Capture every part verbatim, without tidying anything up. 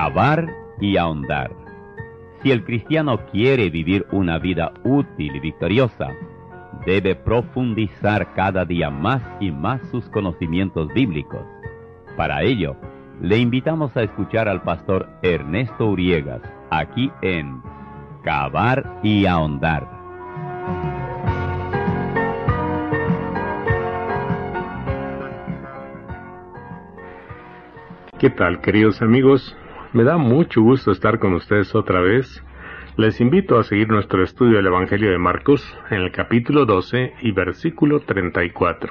Cavar y ahondar. Si el cristiano quiere vivir una vida útil y victoriosa, debe profundizar cada día más y más sus conocimientos bíblicos. Para ello, le invitamos a escuchar al pastor Ernesto Uriegas, aquí en Cavar y ahondar. ¿Qué tal, queridos amigos? Me da mucho gusto estar con ustedes otra vez. Les invito a seguir nuestro estudio del Evangelio de Marcos en el capítulo doce y versículo treinta y cuatro.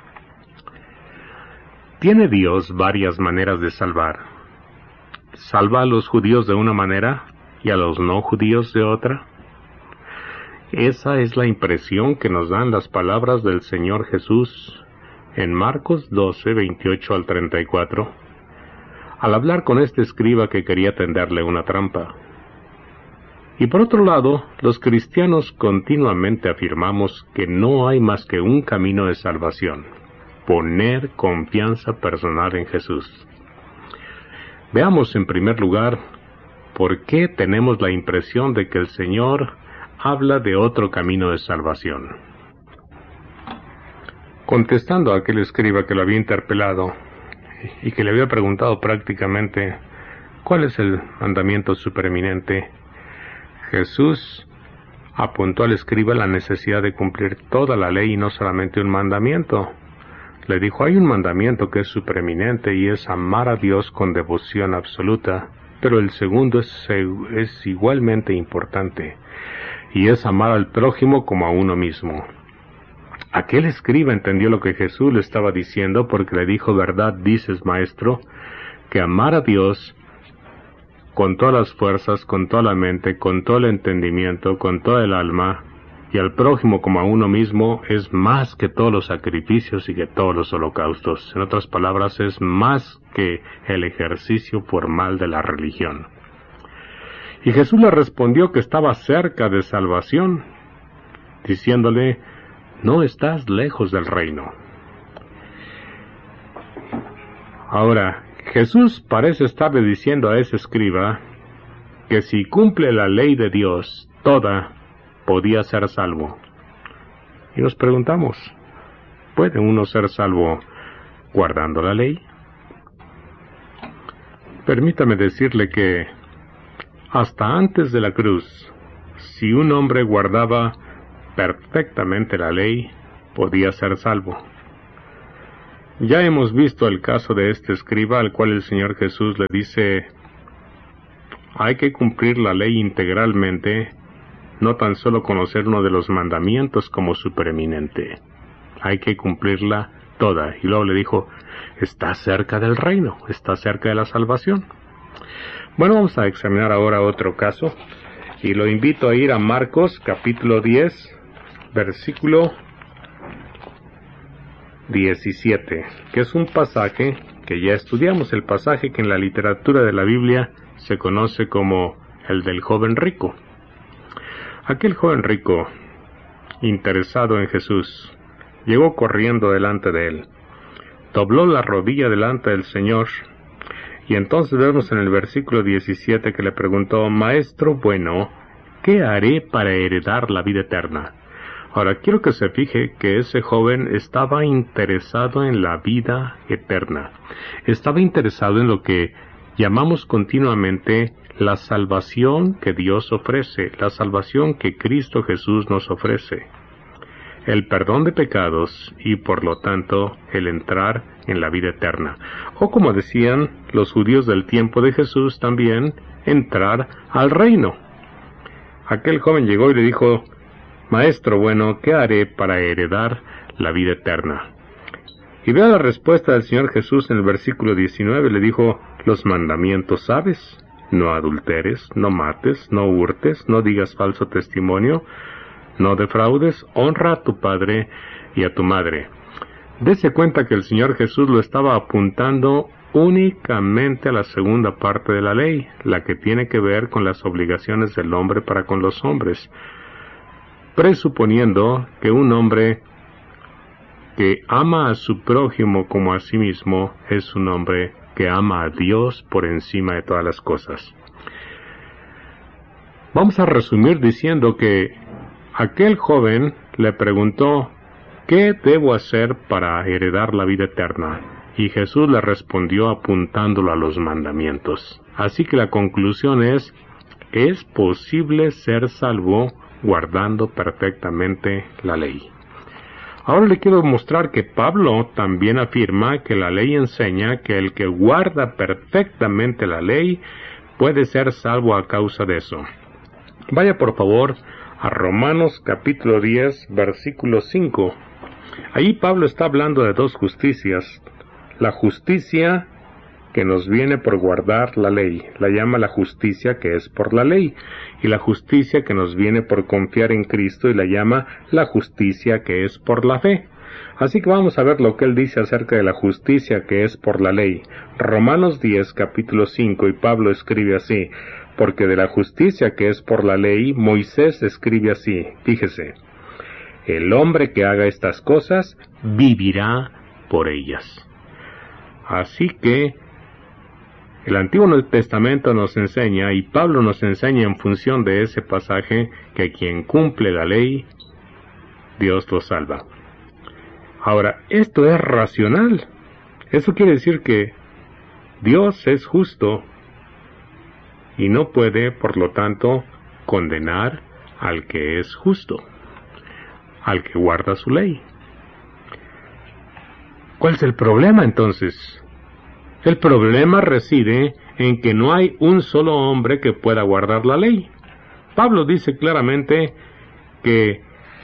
¿Tiene Dios varias maneras de salvar? ¿Salva a los judíos de una manera y a los no judíos de otra? Esa es la impresión que nos dan las palabras del Señor Jesús en Marcos doce, veintiocho al treinta y cuatro, al hablar con este escriba que quería tenderle una trampa. Y por otro lado, los cristianos continuamente afirmamos que no hay más que un camino de salvación: poner confianza personal en Jesús. Veamos en primer lugar por qué tenemos la impresión de que el Señor habla de otro camino de salvación. Contestando a aquel escriba que lo había interpelado y que le había preguntado prácticamente cuál es el mandamiento supereminente, Jesús apuntó al escriba la necesidad de cumplir toda la ley y no solamente un mandamiento. Le dijo: hay un mandamiento que es supereminente y es amar a Dios con devoción absoluta, pero el segundo es, es igualmente importante, y es amar al prójimo como a uno mismo. Aquel escriba entendió lo que Jesús le estaba diciendo, porque le dijo: verdad dices, maestro, que amar a Dios con todas las fuerzas, con toda la mente, con todo el entendimiento, con toda el alma, y al prójimo como a uno mismo, es más que todos los sacrificios y que todos los holocaustos. En otras palabras, es más que el ejercicio formal de la religión. Y Jesús le respondió que estaba cerca de salvación, diciéndole: no estás lejos del reino. Ahora, Jesús parece estarle diciendo a ese escriba que si cumple la ley de Dios toda, podía ser salvo. Y nos preguntamos, ¿puede uno ser salvo guardando la ley? Permítame decirle que hasta antes de la cruz, si un hombre guardaba perfectamente la ley, podía ser salvo. Ya hemos visto el caso de este escriba al cual el Señor Jesús le dice: hay que cumplir la ley integralmente, no tan solo conocer uno de los mandamientos como supereminente. Hay que cumplirla toda. Y luego le dijo: está cerca del reino, está cerca de la salvación. Bueno, vamos a examinar ahora otro caso, y lo invito a ir a Marcos capítulo diez, versículo diecisiete, que es un pasaje que ya estudiamos, el pasaje que en la literatura de la Biblia se conoce como el del joven rico. Aquel joven rico, interesado en Jesús, llegó corriendo delante de él, dobló la rodilla delante del Señor, y entonces vemos en el versículo diecisiete que le preguntó: maestro bueno, ¿qué haré para heredar la vida eterna? Ahora, quiero que se fije que ese joven estaba interesado en la vida eterna. Estaba interesado en lo que llamamos continuamente la salvación que Dios ofrece, la salvación que Cristo Jesús nos ofrece. El perdón de pecados y, por lo tanto, el entrar en la vida eterna. O como decían los judíos del tiempo de Jesús también, entrar al reino. Aquel joven llegó y le dijo: maestro bueno, ¿qué haré para heredar la vida eterna? Y vea la respuesta del Señor Jesús en el versículo diecinueve. Le dijo: los mandamientos sabes: no adulteres, no mates, no hurtes, no digas falso testimonio, no defraudes, honra a tu padre y a tu madre. Dese cuenta que el Señor Jesús lo estaba apuntando únicamente a la segunda parte de la ley, la que tiene que ver con las obligaciones del hombre para con los hombres, presuponiendo que un hombre que ama a su prójimo como a sí mismo es un hombre que ama a Dios por encima de todas las cosas. Vamos a resumir diciendo que aquel joven le preguntó, ¿qué debo hacer para heredar la vida eterna? Y Jesús le respondió apuntándolo a los mandamientos. Así que la conclusión es, es posible ser salvo guardando perfectamente la ley. Ahora le quiero mostrar que Pablo también afirma que la ley enseña que el que guarda perfectamente la ley puede ser salvo a causa de eso. Vaya por favor a Romanos capítulo diez, versículo cinco. Ahí Pablo está hablando de dos justicias. La justicia que nos viene por guardar la ley, la llama la justicia que es por la ley, y la justicia que nos viene por confiar en Cristo, y la llama la justicia que es por la fe. Así que vamos a ver lo que él dice acerca de la justicia que es por la ley. Romanos diez, capítulo cinco, y Pablo escribe así, porque de la justicia que es por la ley, Moisés escribe así, fíjese, el hombre que haga estas cosas, vivirá por ellas. Así que el Antiguo Testamento nos enseña, y Pablo nos enseña en función de ese pasaje, que quien cumple la ley, Dios lo salva. Ahora, esto es racional. Eso quiere decir que Dios es justo y no puede, por lo tanto, condenar al que es justo, al que guarda su ley. ¿Cuál es el problema entonces? El problema reside en que no hay un solo hombre que pueda guardar la ley. Pablo dice claramente que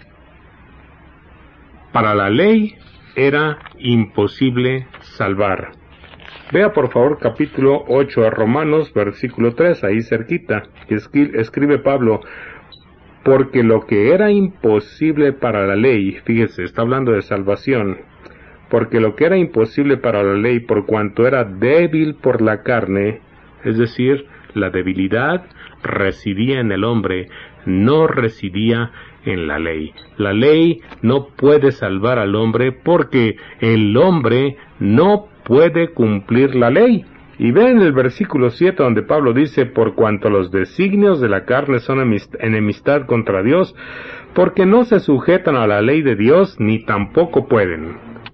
para la ley era imposible salvar. Vea por favor capítulo ocho de Romanos, versículo tres, ahí cerquita, escribe Pablo, porque lo que era imposible para la ley, fíjese, está hablando de salvación, porque lo que era imposible para la ley por cuanto era débil por la carne, es decir, la debilidad residía en el hombre, no residía en la ley. La ley no puede salvar al hombre porque el hombre no puede cumplir la ley. Y vean el versículo siete donde Pablo dice, por cuanto los designios de la carne son enemistad contra Dios, porque no se sujetan a la ley de Dios, ni tampoco pueden.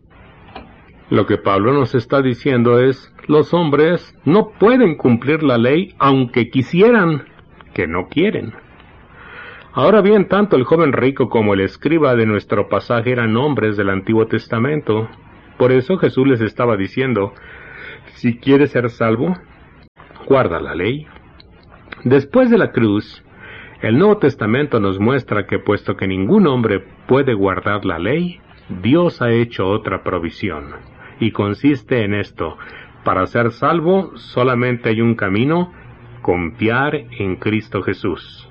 Lo que Pablo nos está diciendo es, los hombres no pueden cumplir la ley aunque quisieran, que no quieren. Ahora bien, tanto el joven rico como el escriba de nuestro pasaje eran hombres del Antiguo Testamento. Por eso Jesús les estaba diciendo, si quieres ser salvo, guarda la ley. Después de la cruz, el Nuevo Testamento nos muestra que puesto que ningún hombre puede guardar la ley, Dios ha hecho otra provisión. Y consiste en esto, para ser salvo solamente hay un camino, confiar en Cristo Jesús.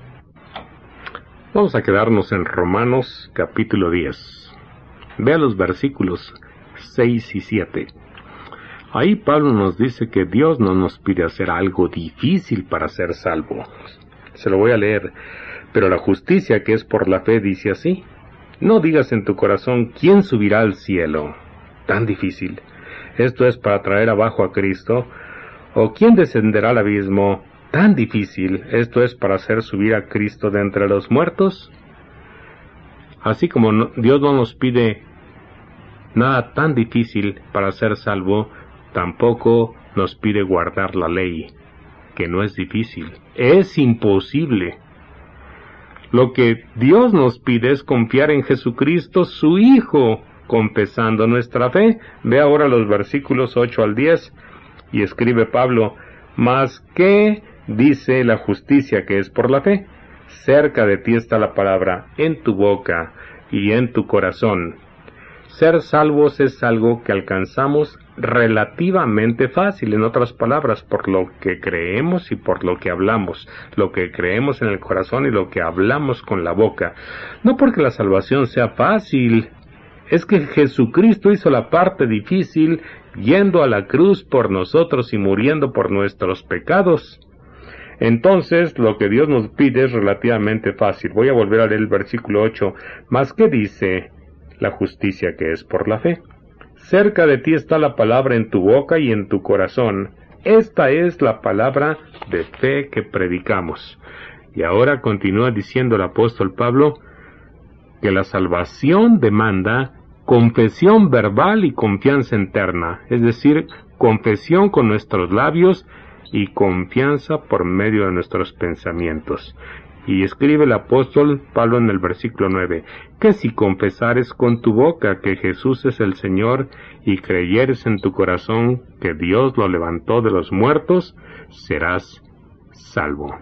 Vamos a quedarnos en Romanos capítulo diez. Vea los versículos seis y siete. Ahí Pablo nos dice que Dios no nos pide hacer algo difícil para ser salvo. Se lo voy a leer. Pero la justicia que es por la fe dice así, no digas en tu corazón, ¿quién subirá al cielo? Tan difícil. Esto es para traer abajo a Cristo. ¿O quién descenderá al abismo? Tan difícil. Esto es para hacer subir a Cristo de entre los muertos. Así como no, Dios no nos pide nada tan difícil para ser salvo, tampoco nos pide guardar la ley, que no es difícil. Es imposible. Lo que Dios nos pide es confiar en Jesucristo, su Hijo, confesando nuestra fe. Ve ahora los versículos ocho al diez, y escribe Pablo, mas ¿qué dice la justicia que es por la fe? Cerca de ti está la palabra, en tu boca y en tu corazón. Ser salvos es algo que alcanzamos relativamente fácil, en otras palabras, por lo que creemos y por lo que hablamos, lo que creemos en el corazón y lo que hablamos con la boca. No porque la salvación sea fácil, es que Jesucristo hizo la parte difícil, yendo a la cruz por nosotros y muriendo por nuestros pecados. Entonces, lo que Dios nos pide es relativamente fácil. Voy a volver a leer el versículo ocho. ¿Mas qué dice la justicia que es por la fe? cerca de ti está la palabra en tu boca y en tu corazón. Esta es la palabra de fe que predicamos. Y ahora continúa diciendo el apóstol Pablo que la salvación demanda confesión verbal y confianza interna, es decir, confesión con nuestros labios y confianza por medio de nuestros pensamientos. Y escribe el apóstol Pablo en el versículo nueve, que si confesares con tu boca que Jesús es el Señor y creyeres en tu corazón que Dios lo levantó de los muertos, serás salvo.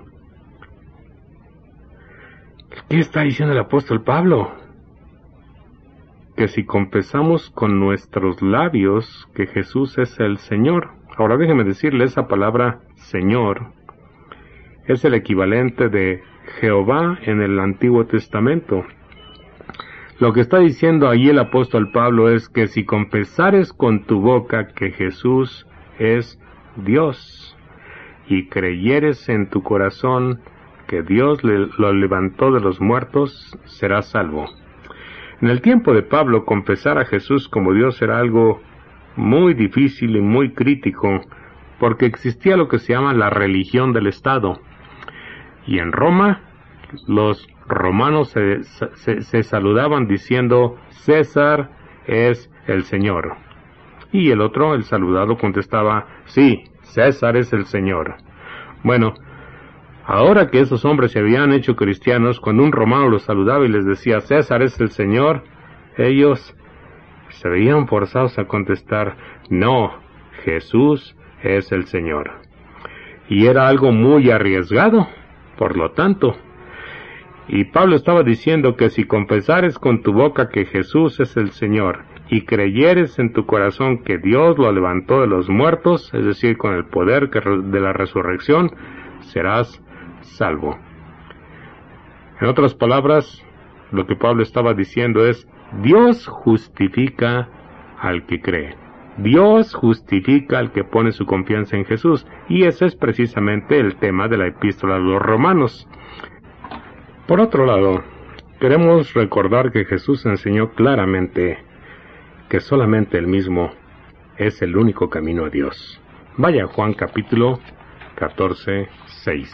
¿Qué está diciendo el apóstol Pablo? Que si confesamos con nuestros labios que Jesús es el Señor. Ahora déjeme decirle, esa palabra Señor es el equivalente de Jehová en el Antiguo Testamento. Lo que está diciendo ahí el apóstol Pablo es que si confesares con tu boca que Jesús es Dios y creyeres en tu corazón que Dios le, lo levantó de los muertos, serás salvo. En el tiempo de Pablo, confesar a Jesús como Dios era algo muy difícil y muy crítico, porque existía lo que se llama la religión del Estado. Y en Roma, los romanos se, se, se saludaban diciendo, César es el Señor. Y el otro, el saludado, contestaba, sí, César es el Señor. Bueno, ahora que esos hombres se habían hecho cristianos, cuando un romano los saludaba y les decía, César es el Señor, ellos se veían forzados a contestar, no, Jesús es el Señor. Y era algo muy arriesgado, por lo tanto. Y Pablo estaba diciendo que si confesares con tu boca que Jesús es el Señor, y creyeres en tu corazón que Dios lo levantó de los muertos, es decir, con el poder de la resurrección, serás salvo. En otras palabras, lo que Pablo estaba diciendo es, Dios justifica al que cree. Dios justifica al que pone su confianza en Jesús, y ese es precisamente el tema de la epístola a los romanos. Por otro lado, queremos recordar que Jesús enseñó claramente que solamente Él mismo es el único camino a Dios. Vaya Juan capítulo catorce, seis.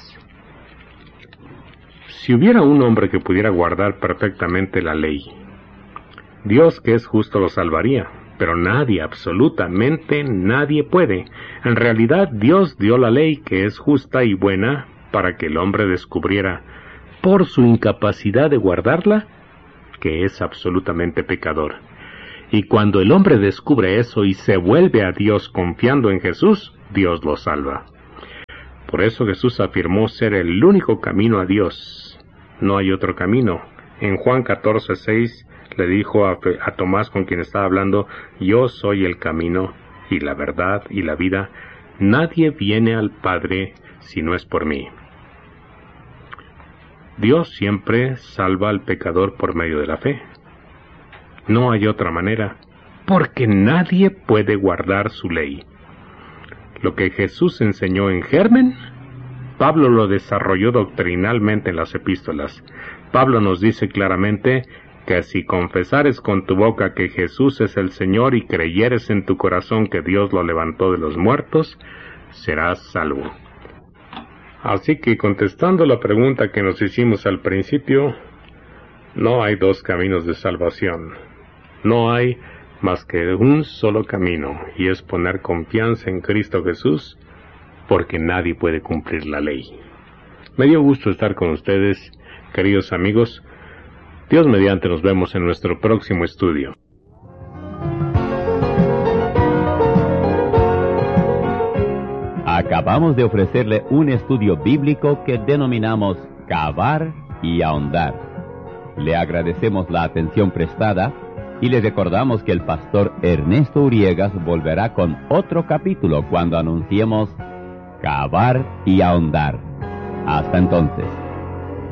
Si hubiera un hombre que pudiera guardar perfectamente la ley, Dios que es justo lo salvaría, pero nadie, absolutamente nadie puede. En realidad Dios dio la ley que es justa y buena para que el hombre descubriera, por su incapacidad de guardarla, que es absolutamente pecador. Y cuando el hombre descubre eso y se vuelve a Dios confiando en Jesús, Dios lo salva. Por eso Jesús afirmó ser el único camino a Dios. No hay otro camino. En Juan catorce, seis le dijo a, a Tomás, con quien estaba hablando, yo soy el camino y la verdad y la vida. Nadie viene al Padre si no es por mí. Dios siempre salva al pecador por medio de la fe. No hay otra manera, porque nadie puede guardar su ley. Lo que Jesús enseñó en germen, Pablo lo desarrolló doctrinalmente en las epístolas. Pablo nos dice claramente que si confesares con tu boca que Jesús es el Señor y creyeres en tu corazón que Dios lo levantó de los muertos, serás salvo. Así que contestando la pregunta que nos hicimos al principio, no hay dos caminos de salvación. No hay más que un solo camino, y es poner confianza en Cristo Jesús, porque nadie puede cumplir la ley. Me dio gusto estar con ustedes, queridos amigos. Dios mediante nos vemos en nuestro próximo estudio. Acabamos de ofrecerle un estudio bíblico que denominamos Cavar y Ahondar. Le agradecemos la atención prestada y le recordamos que el pastor Ernesto Uriegas volverá con otro capítulo cuando anunciemos Cavar y Ahondar. Hasta entonces.